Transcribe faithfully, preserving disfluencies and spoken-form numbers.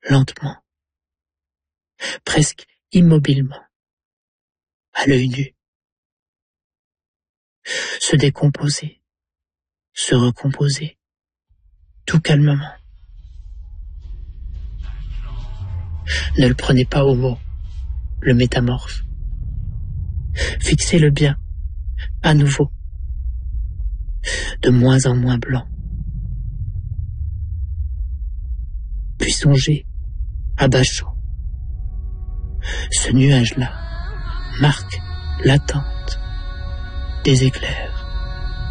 lentement, presque immobilement, à l'œil nu, se décomposer, se recomposer, tout calmement. Ne le prenez pas au mot, le métamorphe. Fixez-le bien, à nouveau, de moins en moins blanc. Puis songez à Bachot. Ce nuage-là marque l'attente des éclairs.